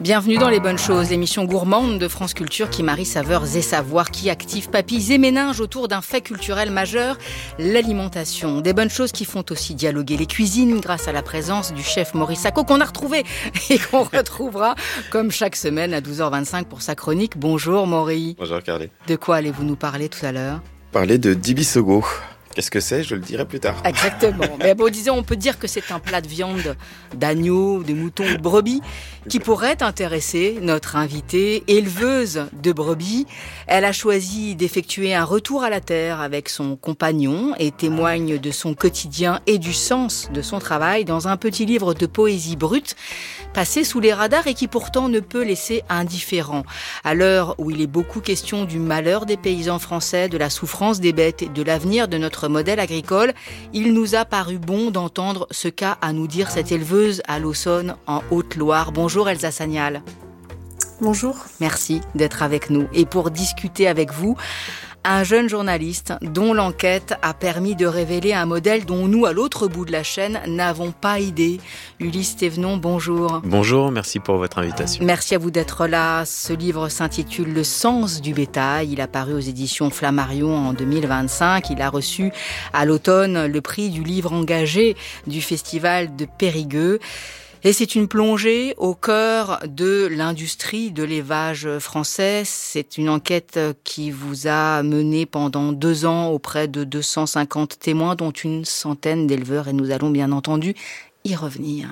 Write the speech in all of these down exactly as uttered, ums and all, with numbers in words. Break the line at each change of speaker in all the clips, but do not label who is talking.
Bienvenue dans Les Bonnes Choses, l'émission gourmande de France Culture qui marie saveurs et savoirs, qui active papilles et méninges autour d'un fait culturel majeur, l'alimentation. Des bonnes choses qui font aussi dialoguer les cuisines grâce à la présence du chef Maurice Sacco qu'on a retrouvé et qu'on retrouvera comme chaque semaine à douze heures vingt-cinq pour sa chronique. Bonjour Maurice.
Bonjour Carly.
De quoi allez-vous nous parler tout à l'heure ?
Parler de dibisogo. Qu'est-ce que c'est ? Je le dirai plus tard.
Exactement. Mais bon, disons, on peut dire que c'est un plat de viande d'agneau, de mouton ou de brebis qui pourrait intéresser notre invitée, éleveuse de brebis. Elle a choisi d'effectuer un retour à la terre avec son compagnon et témoigne de son quotidien et du sens de son travail dans un petit livre de poésie brute passé sous les radars et qui pourtant ne peut laisser indifférent. À l'heure où il est beaucoup question du malheur des paysans français, de la souffrance des bêtes et de l'avenir de notre modèle agricole, il nous a paru bon d'entendre ce qu'a à nous dire cette éleveuse à l'Aussonne en Haute-Loire. Bonjour Elsa Sagnal.
Bonjour.
Merci d'être avec nous. Et pour discuter avec vous, un jeune journaliste dont l'enquête a permis de révéler un modèle dont nous, à l'autre bout de la chaîne, n'avons pas idée. Ulysse Thévenon, bonjour.
Bonjour, merci pour votre invitation.
Merci à vous d'être là. Ce livre s'intitule « Le sens du bétail ». Il a paru aux éditions Flammarion en deux mille vingt-cinq. Il a reçu à l'automne le prix du livre engagé du Festival de Périgueux. Et c'est une plongée au cœur de l'industrie de l'élevage français. C'est une enquête qui vous a mené pendant deux ans auprès de deux cent cinquante témoins, dont une centaine d'éleveurs. Et nous allons bien entendu y revenir.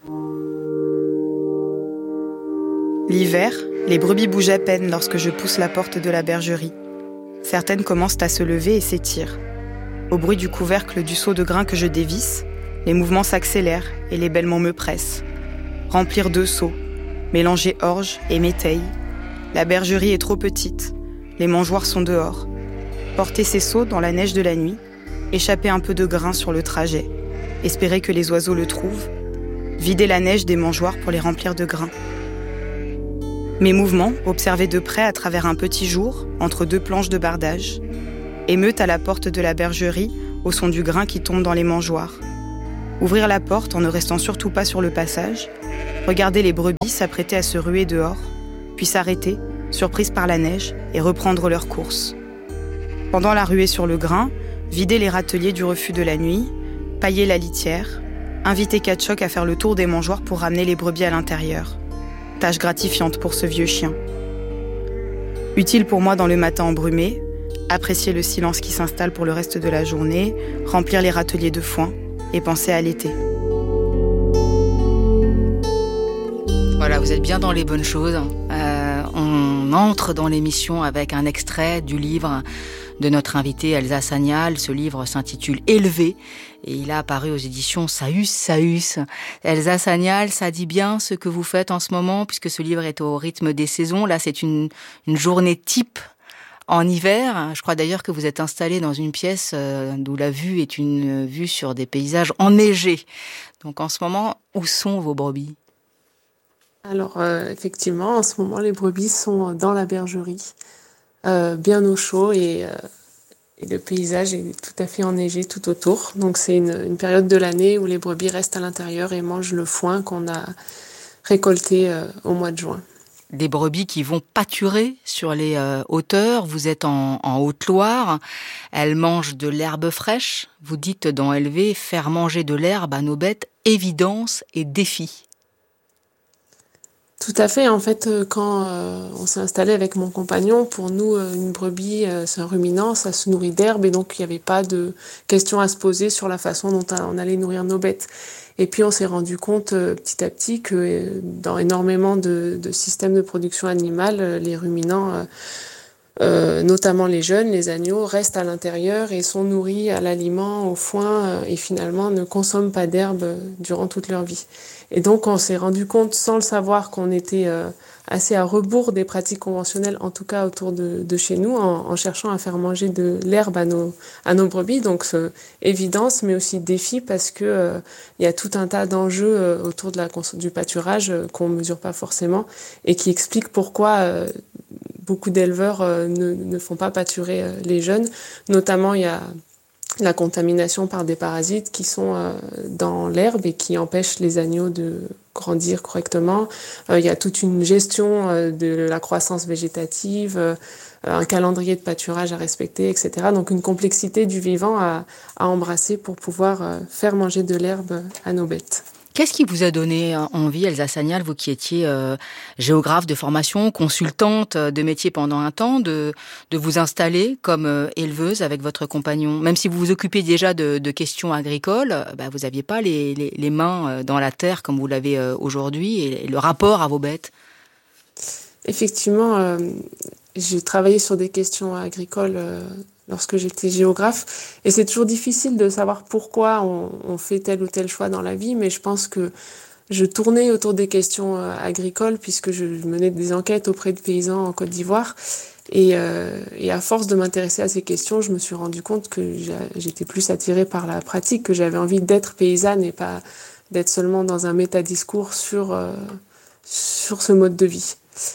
L'hiver, les brebis bougent à peine lorsque je pousse la porte de la bergerie. Certaines commencent à se lever et s'étirent. Au bruit du couvercle du seau de grain que je dévisse, les mouvements s'accélèrent et les bêlements me pressent. Remplir deux seaux, mélanger orge et métaille. La bergerie est trop petite, les mangeoires sont dehors. Porter ces seaux dans la neige de la nuit, échapper un peu de grain sur le trajet, espérer que les oiseaux le trouvent, vider la neige des mangeoires pour les remplir de grain. Mes mouvements, observés de près à travers un petit jour, entre deux planches de bardage. Émeute à la porte de la bergerie, au son du grain qui tombe dans les mangeoires. Ouvrir la porte en ne restant surtout pas sur le passage, regarder les brebis s'apprêter à se ruer dehors, puis s'arrêter, surprises par la neige, et reprendre leur course. Pendant la ruée sur le grain, vider les râteliers du refus de la nuit, pailler la litière, inviter Katchok à faire le tour des mangeoires pour ramener les brebis à l'intérieur. Tâche gratifiante pour ce vieux chien. Utile pour moi dans le matin embrumé, apprécier le silence qui s'installe pour le reste de la journée, remplir les râteliers de foin, et penser à l'été.
Voilà, vous êtes bien dans les bonnes choses. Euh, on entre dans l'émission avec un extrait du livre de notre invitée Elsa Sagnal. Ce livre s'intitule « Élevé » et il a apparu aux éditions Saüs Saüs. Elsa Sagnal, ça dit bien ce que vous faites en ce moment puisque ce livre est au rythme des saisons. Là, c'est une, une journée type en hiver. Je crois d'ailleurs que vous êtes installé dans une pièce euh, d'où la vue est une vue sur des paysages enneigés. Donc en ce moment, où sont vos brebis ?
Alors euh, effectivement, en ce moment, les brebis sont dans la bergerie, euh, bien au chaud et, euh, et le paysage est tout à fait enneigé tout autour. Donc c'est une, une période de l'année où les brebis restent à l'intérieur et mangent le foin qu'on a récolté euh, au mois de juin.
Des brebis qui vont pâturer sur les euh, hauteurs. Vous êtes en, en Haute-Loire. Elles mangent de l'herbe fraîche. Vous dites dans Élevé, faire manger de l'herbe à nos bêtes, évidence et défi.
Tout à fait. En fait, quand euh, on s'est installé avec mon compagnon, pour nous, euh, une brebis, euh, c'est un ruminant, ça se nourrit d'herbe et donc il n'y avait pas de question à se poser sur la façon dont on allait nourrir nos bêtes. Et puis on s'est rendu compte euh, petit à petit que euh, dans énormément de, de systèmes de production animale, euh, les ruminants, euh, euh, notamment les jeunes, les agneaux, restent à l'intérieur et sont nourris à l'aliment, au foin euh, et finalement ne consomment pas d'herbe euh, durant toute leur vie. Et donc on s'est rendu compte sans le savoir qu'on était euh, assez à rebours des pratiques conventionnelles, en tout cas autour de, de chez nous, en, en cherchant à faire manger de l'herbe à nos, à nos brebis. Donc euh, évidence, mais aussi défi, parce que euh, il y a tout un tas d'enjeux euh, autour de la, du pâturage euh, qu'on mesure pas forcément et qui expliquent pourquoi euh, beaucoup d'éleveurs euh, ne, ne font pas pâturer euh, les jeunes. Notamment, il y a la contamination par des parasites qui sont euh, dans l'herbe et qui empêchent les agneaux de grandir correctement. Euh, il y a toute une gestion euh, de la croissance végétative, euh, un calendrier de pâturage à respecter, et cetera. Donc une complexité du vivant à, à embrasser pour pouvoir euh, faire manger de l'herbe à nos bêtes.
Qu'est-ce qui vous a donné envie, Elsa Sagnal, vous qui étiez euh, géographe de formation, consultante de métier pendant un temps, de, de vous installer comme euh, éleveuse avec votre compagnon? Même si vous vous occupez déjà de, de questions agricoles, bah, vous n'aviez pas les, les, les mains dans la terre comme vous l'avez euh, aujourd'hui, et, et le rapport à vos bêtes.
Effectivement, euh, j'ai travaillé sur des questions agricoles euh, lorsque j'étais géographe. Et c'est toujours difficile de savoir pourquoi on, on fait tel ou tel choix dans la vie, mais je pense que je tournais autour des questions euh, agricoles puisque je menais des enquêtes auprès de paysans en Côte d'Ivoire. Et, euh, et à force de m'intéresser à ces questions, je me suis rendu compte que j'étais plus attirée par la pratique, que j'avais envie d'être paysanne et pas d'être seulement dans un métadiscours sur, euh, sur ce mode de vie.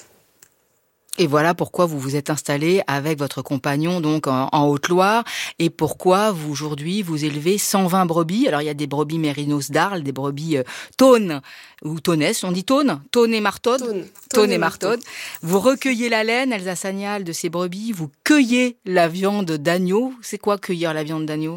Et voilà pourquoi vous vous êtes installé avec votre compagnon donc en, en Haute-Loire, et pourquoi vous aujourd'hui vous élevez cent vingt brebis. Alors il y a des brebis mérinos d'Arles, des brebis euh, Thônes ou Thônesses, on dit Thônes, Thônes et Martaude,
Thônes,
Thônes et Martaude. Vous recueillez la laine, Elsa Sagnal, de ces brebis, vous cueillez la viande d'agneau. C'est quoi cueillir la viande d'agneau?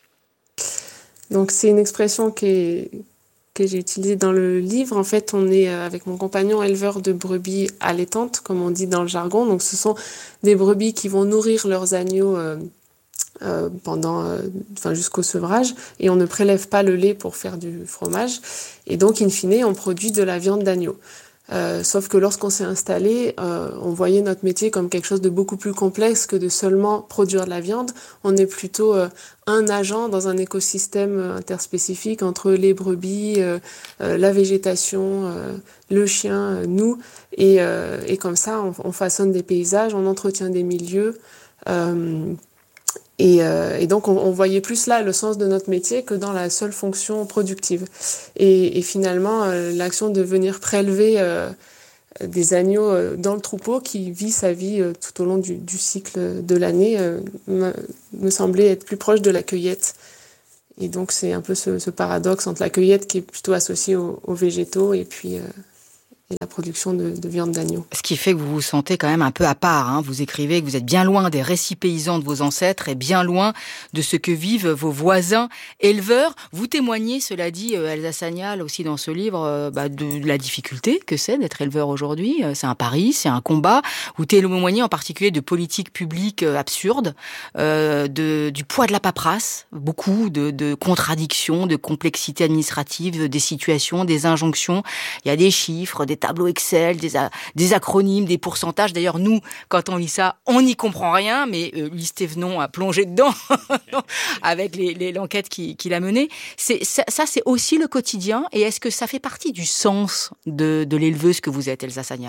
Donc c'est une expression qui est que j'ai utilisé dans le livre. En fait, on est avec mon compagnon éleveur de brebis allaitantes, comme on dit dans le jargon. Donc, ce sont des brebis qui vont nourrir leurs agneaux euh, euh, pendant, euh, enfin, jusqu'au sevrage, et on ne prélève pas le lait pour faire du fromage. Et donc, in fine, on produit de la viande d'agneau. Euh, sauf que lorsqu'on s'est installé, euh, on voyait notre métier comme quelque chose de beaucoup plus complexe que de seulement produire de la viande. On est plutôt euh, un agent dans un écosystème interspécifique entre les brebis, euh, euh, la végétation, euh, le chien, euh, nous. Et, euh, et comme ça, on, on façonne des paysages, on entretient des milieux. Euh, Et, euh, et donc, on, on voyait plus là le sens de notre métier que dans la seule fonction productive. Et, et finalement, euh, l'action de venir prélever euh, des agneaux euh, dans le troupeau qui vit sa vie euh, tout au long du, du cycle de l'année euh, me, me semblait être plus proche de la cueillette. Et donc, c'est un peu ce, ce paradoxe entre la cueillette qui est plutôt associée aux, aux végétaux et puis... Euh, et la production de, de viande d'agneau.
Ce qui fait que vous vous sentez quand même un peu à part. Hein. Vous écrivez que vous êtes bien loin des récits paysans de vos ancêtres et bien loin de ce que vivent vos voisins éleveurs. Vous témoignez, cela dit, Elsa Sagnal, aussi dans ce livre, euh, bah, de la difficulté que c'est d'être éleveur aujourd'hui. C'est un pari, c'est un combat. Vous témoignez en particulier de politiques publiques absurdes, euh, de, du poids de la paperasse, beaucoup de, de contradictions, de complexité administrative, des situations, des injonctions. Il y a des chiffres, des tableaux Excel, des, a, des acronymes, des pourcentages. D'ailleurs, nous, quand on lit ça, on n'y comprend rien, mais euh, Ulysse Thévenon a plongé dedans avec les, les, l'enquête qu'il qui a menée. C'est, ça, ça, c'est aussi le quotidien. Et est-ce que ça fait partie du sens de, de l'éleveuse que vous êtes, Elsa Sagnal ?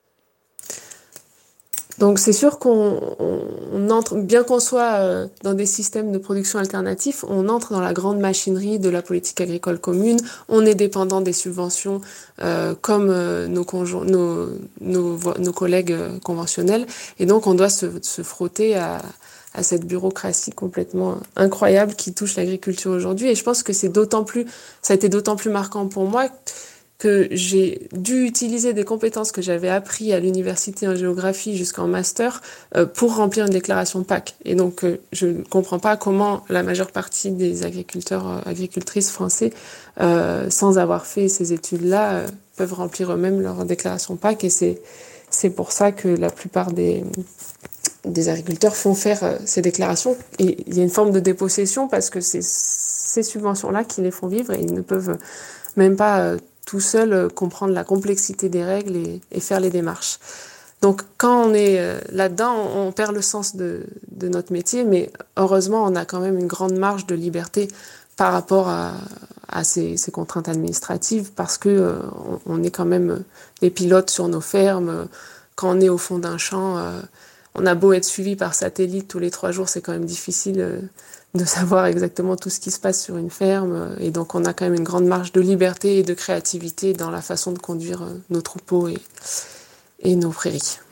Donc c'est sûr qu'on on, on entre, bien qu'on soit euh, dans des systèmes de production alternatifs, on entre dans la grande machinerie de la politique agricole commune. On est dépendant des subventions euh, comme euh, nos, conjoints, nos, nos, nos collègues euh, conventionnels. Et donc on doit se, se frotter à, à cette bureaucratie complètement incroyable qui touche l'agriculture aujourd'hui. Et je pense que c'est d'autant plus, ça a été d'autant plus marquant pour moi que j'ai dû utiliser des compétences que j'avais apprises à l'université en géographie jusqu'en master euh, pour remplir une déclaration P A C. Et donc, euh, je ne comprends pas comment la majeure partie des agriculteurs, euh, agricultrices français, euh, sans avoir fait ces études-là, euh, peuvent remplir eux-mêmes leur déclaration P A C. Et c'est, c'est pour ça que la plupart des, des agriculteurs font faire euh, ces déclarations. Et il y a une forme de dépossession parce que c'est ces subventions-là qui les font vivre et ils ne peuvent même pas... Euh, tout seul euh, comprendre la complexité des règles et, et faire les démarches. Donc quand on est euh, là-dedans, on, on perd le sens de, de notre métier, mais heureusement, on a quand même une grande marge de liberté par rapport à, à ces, ces contraintes administratives, parce que euh, on, on est quand même les pilotes sur nos fermes. Quand on est au fond d'un champ, euh, on a beau être suivi par satellite tous les trois jours, c'est quand même difficile euh, de savoir exactement tout ce qui se passe sur une ferme. Et donc, on a quand même une grande marge de liberté et de créativité dans la façon de conduire nos troupeaux et, et nos prairies.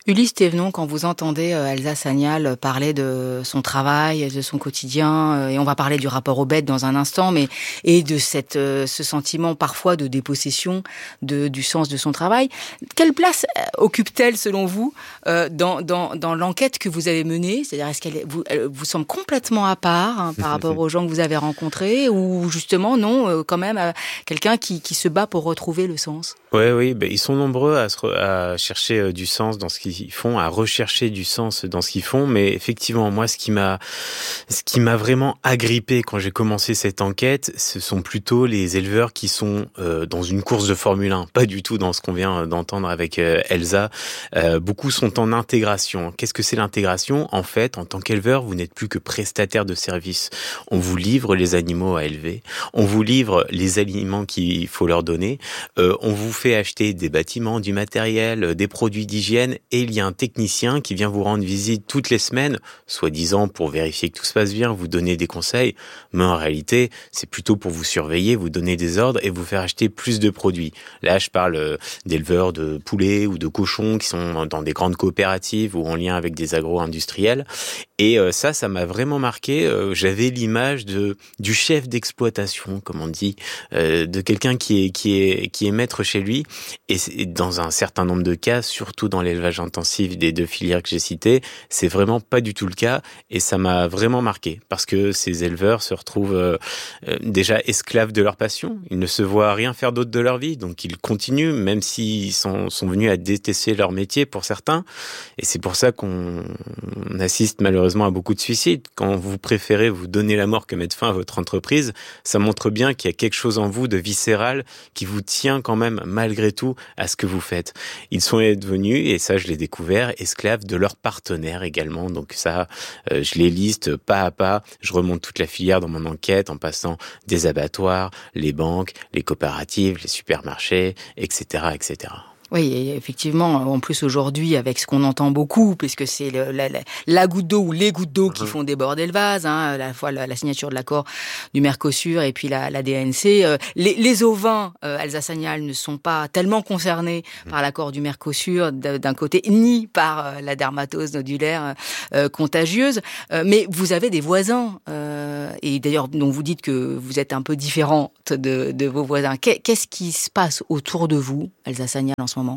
Ulysse Thévenon, quand vous entendez euh, Elsa Sagnal parler de son travail, de son quotidien, euh, et on va parler du rapport aux bêtes dans un instant, mais et de cette euh, ce sentiment parfois de dépossession de du sens de son travail, quelle place euh, occupe-t-elle selon vous euh, dans dans dans l'enquête que vous avez menée? C'est-à-dire, est-ce qu'elle vous elle vous semble complètement à part hein, par rapport aux gens que vous avez rencontrés, ou justement non, euh, quand même euh, quelqu'un qui qui se bat pour retrouver le sens?
Ouais, oui, ben ils sont nombreux à, se re, à chercher euh, du sens dans ce qu'ils font, à rechercher du sens dans ce qu'ils font. Mais effectivement, moi, ce qui m'a, ce qui m'a vraiment agrippé quand j'ai commencé cette enquête, ce sont plutôt les éleveurs qui sont euh, dans une course de Formule un, pas du tout dans ce qu'on vient d'entendre avec euh, Elsa. Euh, beaucoup sont en intégration. Qu'est-ce que c'est l'intégration? En fait, en tant qu'éleveur, vous n'êtes plus que prestataire de service. On vous livre les animaux à élever, on vous livre les aliments qu'il faut leur donner, euh, on vous fait acheter des bâtiments, du matériel, des produits d'hygiène, et il y a un technicien qui vient vous rendre visite toutes les semaines, soi-disant pour vérifier que tout se passe bien, vous donner des conseils, mais en réalité, c'est plutôt pour vous surveiller, vous donner des ordres et vous faire acheter plus de produits. Là, je parle d'éleveurs de poulets ou de cochons qui sont dans des grandes coopératives ou en lien avec des agro-industriels. Et ça, ça m'a vraiment marqué. J'avais l'image de du chef d'exploitation, comme on dit, de quelqu'un qui est qui est qui est maître chez lui. Et dans un certain nombre de cas, surtout dans l'élevage intensif des deux filières que j'ai citées, c'est vraiment pas du tout le cas. Et ça m'a vraiment marqué parce que ces éleveurs se retrouvent euh, déjà esclaves de leur passion. Ils ne se voient rien faire d'autre de leur vie, donc ils continuent, même s'ils sont, sont venus à détester leur métier pour certains. Et c'est pour ça qu'on assiste malheureusement à beaucoup de suicides. Quand vous préférez vous donner la mort que mettre fin à votre entreprise, ça montre bien qu'il y a quelque chose en vous de viscéral qui vous tient quand même malgré tout à ce que vous faites. Ils sont devenus, et ça je l'ai découvert, esclaves de leurs partenaires également. Donc ça, euh, je les liste pas à pas. Je remonte toute la filière dans mon enquête en passant des abattoirs, les banques, les coopératives, les supermarchés, et cetera, et cetera.
Oui, et effectivement, en plus aujourd'hui, avec ce qu'on entend beaucoup, puisque c'est le, la, la, la goutte d'eau ou les gouttes d'eau qui font déborder le vase, hein, à la fois la, la signature de l'accord du Mercosur et puis la, la D N C. Euh, les, les ovins, euh, Elsa Sagnal, ne sont pas tellement concernés par l'accord du Mercosur d'un côté, ni par euh, la dermatose nodulaire euh, contagieuse. Euh, mais vous avez des voisins, euh, et d'ailleurs, dont vous dites que vous êtes un peu différente de, de vos voisins. Qu'est-ce qui se passe autour de vous, Elsa Sagnal, en ce moment?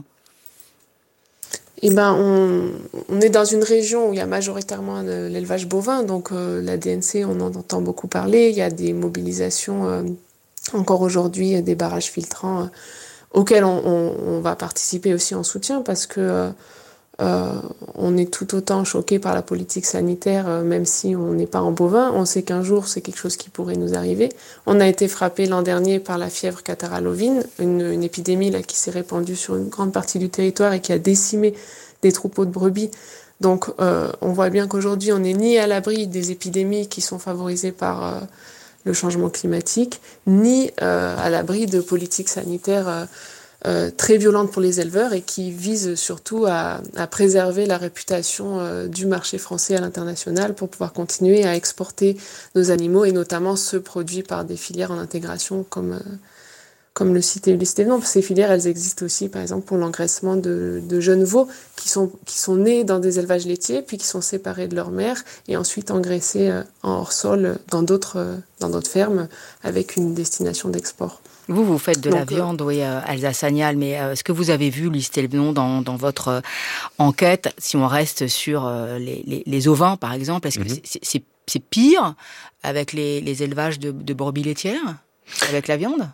Eh ben, on, on est dans une région où il y a majoritairement de l'élevage bovin, donc euh, la D N C, on en entend beaucoup parler. Il y a des mobilisations, euh, encore aujourd'hui, des barrages filtrants euh, auxquels on, on, on va participer aussi en soutien, parce que euh, euh, on est tout autant choqué par la politique sanitaire, euh, même si on n'est pas en bovin. On sait qu'un jour, c'est quelque chose qui pourrait nous arriver. On a été frappé l'an dernier par la fièvre catarrhale ovine, une, une épidémie là, qui s'est répandue sur une grande partie du territoire et qui a décimé des troupeaux de brebis. Donc euh, on voit bien qu'aujourd'hui, on n'est ni à l'abri des épidémies qui sont favorisées par euh, le changement climatique, ni euh, à l'abri de politiques sanitaires euh, Euh, très violente pour les éleveurs et qui vise surtout à, à préserver la réputation euh, du marché français à l'international pour pouvoir continuer à exporter nos animaux, et notamment ceux produits par des filières en intégration comme, euh, comme le citait Ulysse Thévenon. Ces filières, elles existent aussi par exemple pour l'engraissement de, de jeunes veaux qui sont, qui sont nés dans des élevages laitiers puis qui sont séparés de leur mère et ensuite engraissés euh, en hors-sol dans d'autres, euh, dans d'autres fermes avec une destination d'export.
Vous, vous faites de
Donc,
la viande, oui, euh, Elsa Sagnal, mais euh, est-ce que vous avez vu, Ulysse Thévenon, dans, dans votre euh, enquête, si on reste sur euh, les, les, les ovins, par exemple, est-ce que mm-hmm. c'est, c'est, c'est pire avec les, les élevages de, de brebis laitières, avec la viande?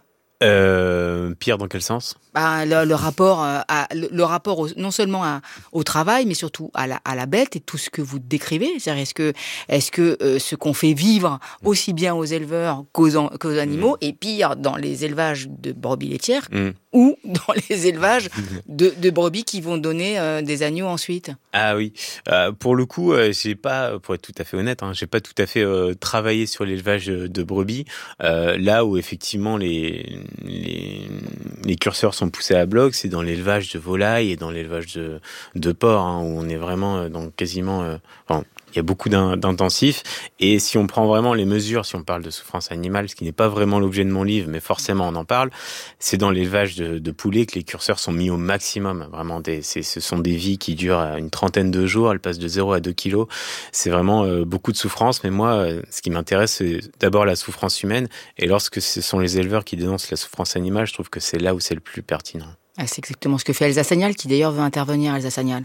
Euh, pire dans quel sens?
Bah, le, le rapport, à, le, le rapport au, non seulement à, au travail, mais surtout à la, à la bête et tout ce que vous décrivez. C'est-à-dire, est-ce que, est-ce que euh, ce qu'on fait vivre aussi bien aux éleveurs qu'aux, en, qu'aux animaux mmh. est pire dans les élevages de brebis laitières mmh. ou dans les élevages de, de brebis qui vont donner euh, des agneaux ensuite?
Ah oui, euh, pour le coup, euh, j'ai pas, pour être tout à fait honnête, hein, j'ai pas tout à fait euh, travaillé sur l'élevage de, de brebis. Euh, là où effectivement les, les les curseurs sont poussés à bloc, c'est dans l'élevage de volailles et dans l'élevage de de porcs, hein, où on est vraiment dans quasiment, euh, enfin, il y a beaucoup d'intensifs. Et si on prend vraiment les mesures, si on parle de souffrance animale, ce qui n'est pas vraiment l'objet de mon livre, mais forcément on en parle, c'est dans l'élevage de, de poulets que les curseurs sont mis au maximum. Vraiment, des, c'est, ce sont des vies qui durent une trentaine de jours, elles passent de zéro à deux kilos. C'est vraiment euh, beaucoup de souffrance, mais moi, euh, ce qui m'intéresse, c'est d'abord la souffrance humaine. Et lorsque ce sont les éleveurs qui dénoncent la souffrance animale, je trouve que c'est là où c'est le plus pertinent.
Ah, c'est exactement ce que fait Elsa Sagnal, qui d'ailleurs veut intervenir, Elsa Sagnal.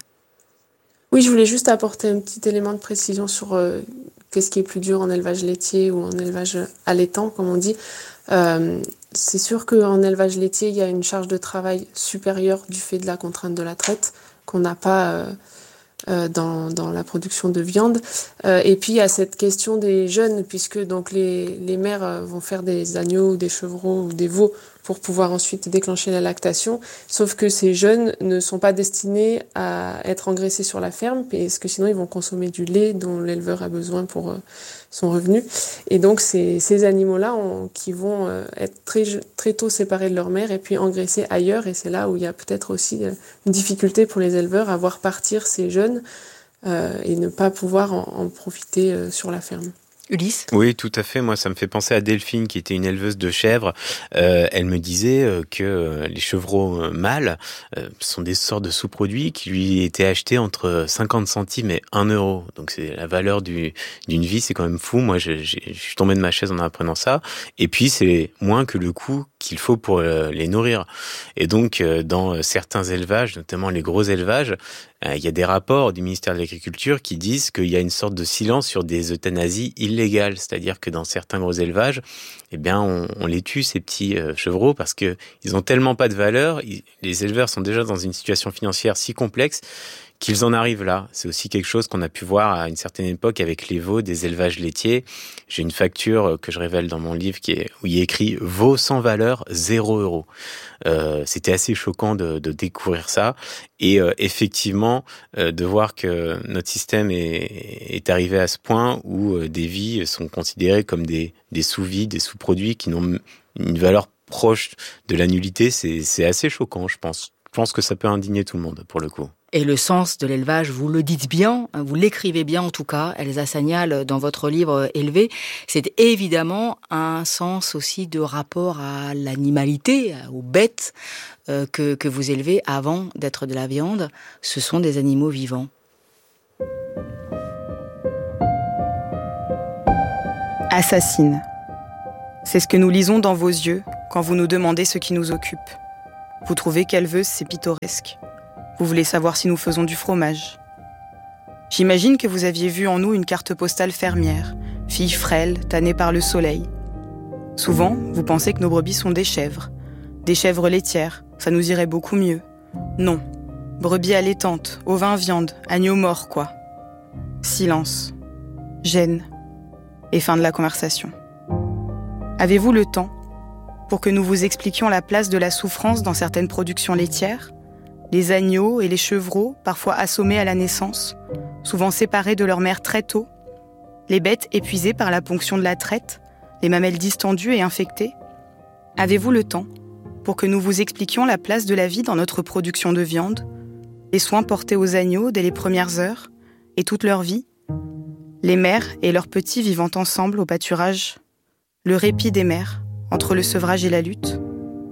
Oui, je voulais juste apporter un petit élément de précision sur euh, qu'est-ce qui est plus dur en élevage laitier ou en élevage allaitant, comme on dit. Euh, c'est sûr qu'en élevage laitier, il y a une charge de travail supérieure du fait de la contrainte de la traite qu'on n'a pas euh, euh, dans, dans la production de viande. Euh, et puis, il y a cette question des jeunes, puisque donc les, les mères vont faire des agneaux, des chevreaux ou des veaux pour pouvoir ensuite déclencher la lactation. Sauf que ces jeunes ne sont pas destinés à être engraissés sur la ferme, parce que sinon ils vont consommer du lait dont l'éleveur a besoin pour euh, son revenu. Et donc c'est ces animaux-là on, qui vont euh, être très, très tôt séparés de leur mère et puis engraissés ailleurs. Et c'est là où il y a peut-être aussi euh, une difficulté pour les éleveurs à voir partir ces jeunes euh, et ne pas pouvoir en, en profiter euh, sur la ferme.
Ulysse ?
Oui, tout à fait. Moi, ça me fait penser à Delphine, qui était une éleveuse de chèvres. Euh, elle me disait euh, que euh, les chevreaux euh, mâles euh, sont des sortes de sous-produits qui lui étaient achetés entre cinquante centimes et un euro. Donc, c'est la valeur du, d'une vie, c'est quand même fou. Moi, je, je, je suis tombé de ma chaise en apprenant ça. Et puis, c'est moins que le coût qu'il faut pour euh, les nourrir. Et donc, euh, dans certains élevages, notamment les gros élevages, euh, il y a des rapports du ministère de l'Agriculture qui disent qu'il y a une sorte de silence sur des euthanasies illégales. C'est-à-dire que dans certains gros élevages, eh bien, on, on les tue, ces petits euh, chevreaux, parce que ils ont tellement pas de valeur. Ils, les éleveurs sont déjà dans une situation financière si complexe qu'ils en arrivent là. C'est aussi quelque chose qu'on a pu voir à une certaine époque avec les veaux des élevages laitiers. J'ai une facture que je révèle dans mon livre qui est, où il est écrit « Veaux sans valeur, zéro euro ». Euh, c'était assez choquant de, de découvrir ça. Et euh, effectivement, euh, de voir que notre système est, est arrivé à ce point où euh, des vies sont considérées comme des, des sous-vies, des sous-produits qui n'ont une valeur proche de la nullité, c'est, c'est assez choquant, je pense. Je pense que ça peut indigner tout le monde, pour le coup.
Et le sens de l'élevage, vous le dites bien, vous l'écrivez bien en tout cas, Elsa Sagnal, dans votre livre Élevé, c'est évidemment un sens aussi de rapport à l'animalité, aux bêtes euh, que, que vous élevez avant d'être de la viande. Ce sont des animaux vivants.
Assassine. C'est ce que nous lisons dans vos yeux quand vous nous demandez ce qui nous occupe. Vous trouvez qu'éleveuse, c'est pittoresque. Vous voulez savoir si nous faisons du fromage. J'imagine que vous aviez vu en nous une carte postale fermière, fille frêle, tannée par le soleil. Souvent, vous pensez que nos brebis sont des chèvres. Des chèvres laitières, ça nous irait beaucoup mieux. Non. Brebis allaitantes, ovins viande, agneaux morts, quoi. Silence. Gêne. Et fin de la conversation. Avez-vous le temps pour que nous vous expliquions la place de la souffrance dans certaines productions laitières ? Les agneaux et les chevreaux, parfois assommés à la naissance, souvent séparés de leur mère très tôt, les bêtes épuisées par la ponction de la traite, les mamelles distendues et infectées. Avez-vous le temps pour que nous vous expliquions la place de la vie dans notre production de viande, les soins portés aux agneaux dès les premières heures et toute leur vie, les mères et leurs petits vivant ensemble au pâturage, le répit des mères entre le sevrage et la lutte?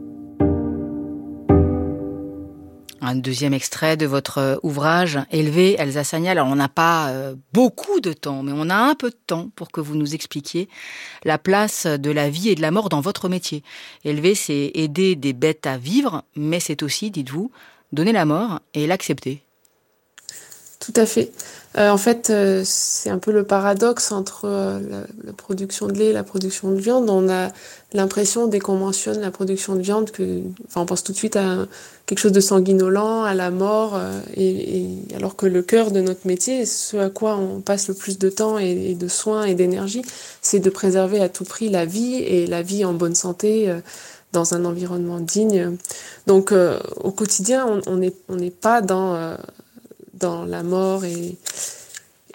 Un deuxième extrait de votre ouvrage, Élevé, Elsa Sagnal. Alors, on n'a pas euh, beaucoup de temps, mais on a un peu de temps pour que vous nous expliquiez la place de la vie et de la mort dans votre métier. Élever, c'est aider des bêtes à vivre, mais c'est aussi, dites-vous, donner la mort et l'accepter.
Tout à fait. Euh, en fait, euh, c'est un peu le paradoxe entre euh, la, la production de lait et la production de viande. On a l'impression, dès qu'on mentionne la production de viande, que, enfin, on pense tout de suite à quelque chose de sanguinolent, à la mort, euh, et, et, alors que le cœur de notre métier, ce à quoi on passe le plus de temps et, et de soins et d'énergie, c'est de préserver à tout prix la vie, et la vie en bonne santé, euh, dans un environnement digne. Donc, euh, au quotidien, on n'est on n'est pas dans... Euh, dans la mort et,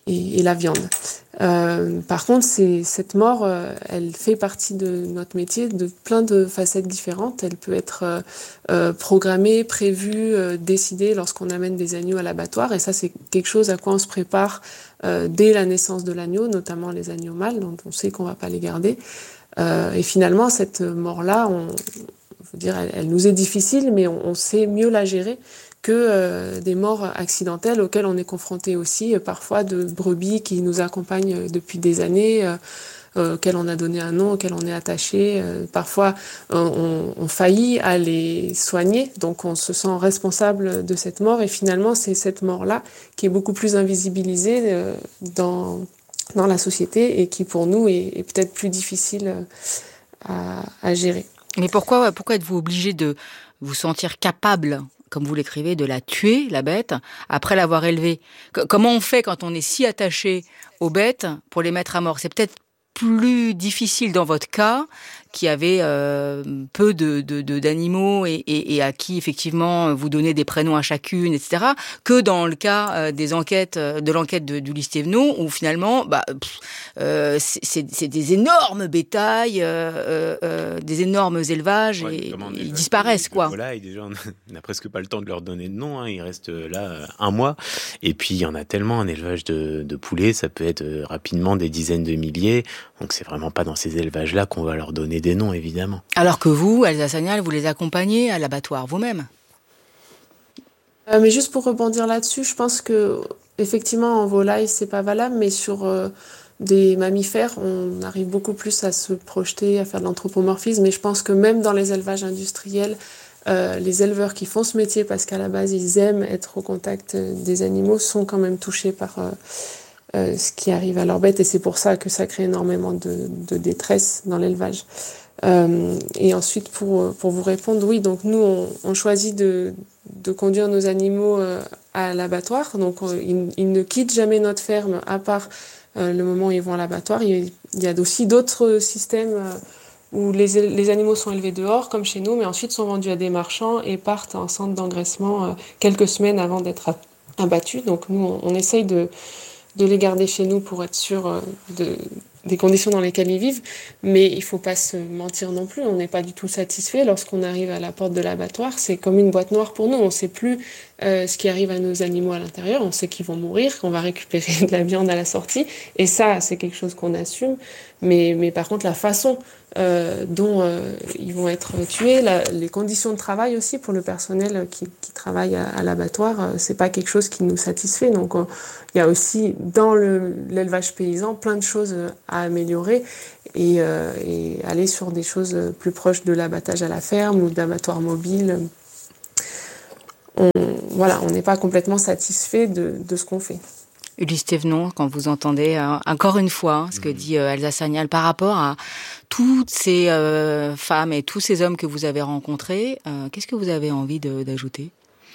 et, et la viande. Euh, par contre, c'est, cette mort, euh, elle fait partie de notre métier de plein de facettes différentes. Elle peut être euh, euh, programmée, prévue, euh, décidée lorsqu'on amène des agneaux à l'abattoir. Et ça, c'est quelque chose à quoi on se prépare euh, dès la naissance de l'agneau, notamment les agneaux mâles, dont on sait qu'on va pas les garder. Euh, et finalement, cette mort-là, on, on veut dire, elle, elle nous est difficile, mais on, on sait mieux la gérer que euh, des morts accidentelles auxquelles on est confronté aussi, euh, parfois de brebis qui nous accompagnent depuis des années, euh, euh, auxquelles on a donné un nom, auxquelles on est attaché. Euh, parfois, on, on faillit à les soigner, donc on se sent responsable de cette mort. Et finalement, c'est cette mort-là qui est beaucoup plus invisibilisée euh, dans, dans la société et qui, pour nous, est, est peut-être plus difficile à, à gérer.
Mais pourquoi, pourquoi êtes-vous obligé de vous sentir capable, comme vous l'écrivez, de la tuer, la bête, après l'avoir élevée? C- Comment on fait quand on est si attaché aux bêtes pour les mettre à mort? C'est peut-être plus difficile dans votre cas, qui avait euh, peu de, de, de d'animaux et, et, et à qui effectivement vous donnez des prénoms à chacune, et cetera, que dans le cas euh, des enquêtes, de l'enquête de, d'Ulysse Thévenot, où finalement, bah, pff, euh, c'est, c'est, c'est des énormes bétails, euh, euh, des énormes élevages,
Ouais,
et
notamment des
ils
élevages
disparaissent,
de-
quoi.
de volailles, déjà, on n'a presque pas le temps de leur donner de nom. Hein. Ils restent là euh, un mois. Et puis, il y en a tellement, un élevage de, de poulets, ça peut être euh, rapidement des dizaines de milliers. Donc, c'est vraiment pas dans ces élevages-là qu'on va leur donner des noms, évidemment.
Alors que vous, Elsa Sagnal, vous les accompagnez à l'abattoir vous-même.
Euh, mais juste pour rebondir là-dessus, je pense que effectivement en volaille c'est pas valable, mais sur euh, des mammifères, on arrive beaucoup plus à se projeter, à faire de l'anthropomorphisme. Et je pense que même dans les élevages industriels, euh, les éleveurs qui font ce métier parce qu'à la base ils aiment être au contact des animaux sont quand même touchés par euh, euh, ce qui arrive à leurs bêtes, et c'est pour ça que ça crée énormément de, de détresse dans l'élevage. Euh, et ensuite, pour, pour vous répondre, oui, donc nous, on, on choisit de, de conduire nos animaux euh, à l'abattoir. Donc, on, ils, ils ne quittent jamais notre ferme, à part euh, le moment où ils vont à l'abattoir. Il, il y a aussi d'autres systèmes euh, où les, les animaux sont élevés dehors, comme chez nous, mais ensuite sont vendus à des marchands et partent en centre d'engraissement euh, quelques semaines avant d'être abattus. Donc, nous, on, on essaye de, de les garder chez nous pour être sûr euh, de... des conditions dans lesquelles ils vivent, mais il faut pas se mentir non plus, on n'est pas du tout satisfait lorsqu'on arrive à la porte de l'abattoir, c'est comme une boîte noire pour nous, on sait plus euh, ce qui arrive à nos animaux à l'intérieur, on sait qu'ils vont mourir, qu'on va récupérer de la viande à la sortie, et ça, c'est quelque chose qu'on assume, mais, mais par contre, la façon euh, dont euh, ils vont être tués, la, les conditions de travail aussi pour le personnel qui, qui travaille à, à l'abattoir, euh, c'est pas quelque chose qui nous satisfait, donc on, il y a aussi dans le, l'élevage paysan plein de choses à améliorer et, euh, et aller sur des choses plus proches de l'abattage à la ferme ou d'abattoirs mobiles. On, voilà, on n'est pas complètement satisfait de, de ce qu'on fait.
Ulysse Thévenot, quand vous entendez euh, encore une fois hein, ce que dit euh, Elsa Sagnal par rapport à toutes ces euh, femmes et tous ces hommes que vous avez rencontrés, euh, qu'est-ce que vous avez envie de, d'ajouter ?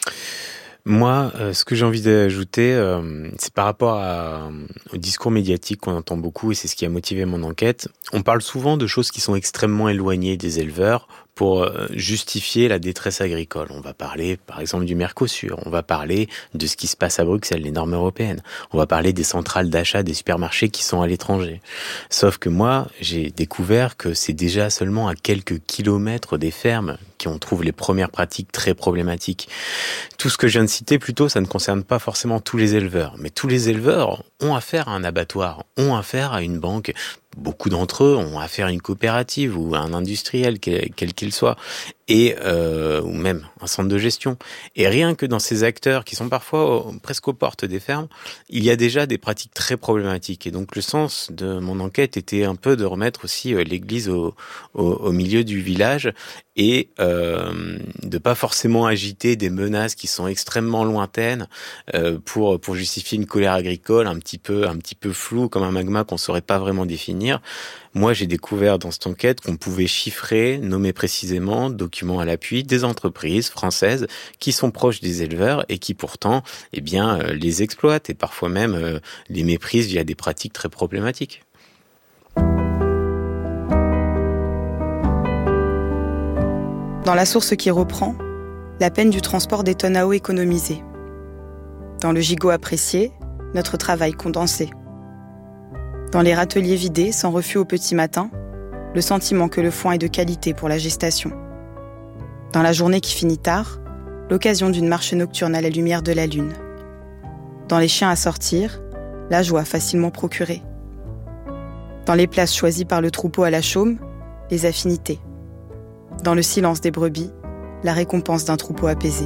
Moi, euh, ce que j'ai envie d'ajouter, euh, c'est par rapport à, au discours médiatique qu'on entend beaucoup, et c'est ce qui a motivé mon enquête. On parle souvent de choses qui sont extrêmement éloignées des éleveurs pour justifier la détresse agricole. On va parler, par exemple, du Mercosur. On va parler de ce qui se passe à Bruxelles, les normes européennes. On va parler des centrales d'achat des supermarchés qui sont à l'étranger. Sauf que moi, j'ai découvert que c'est déjà seulement à quelques kilomètres des fermes qu'on trouve les premières pratiques très problématiques. Tout ce que je viens de citer, plutôt, ça ne concerne pas forcément tous les éleveurs. Mais tous les éleveurs ont affaire à un abattoir, ont affaire à une banque. Beaucoup d'entre eux ont affaire à une coopérative ou à un industriel, quel, quel qu'il soit, et euh, ou même un centre de gestion. Et rien que dans ces acteurs qui sont parfois presque aux portes des fermes, il y a déjà des pratiques très problématiques. Et donc le sens de mon enquête était un peu de remettre aussi l'église au, au, au milieu du village et euh, de pas forcément agiter des menaces qui sont extrêmement lointaines euh, pour pour justifier une colère agricole un petit peu un petit peu floue comme un magma qu'on saurait pas vraiment définir. Moi, j'ai découvert dans cette enquête qu'on pouvait chiffrer, nommer précisément, documents à l'appui, des entreprises françaises qui sont proches des éleveurs et qui pourtant, eh bien, euh, les exploitent et parfois même euh, les méprisent via des pratiques très problématiques.
Dans la source qui reprend, la peine du transport des tonnes à eau économisée. Dans le gigot apprécié, notre travail condensé. Dans les râteliers vidés, sans refus au petit matin, le sentiment que le foin est de qualité pour la gestation. Dans la journée qui finit tard, l'occasion d'une marche nocturne à la lumière de la lune. Dans les chiens à sortir, la joie facilement procurée. Dans les places choisies par le troupeau à la chaume, les affinités. Dans le silence des brebis, la récompense d'un troupeau apaisé.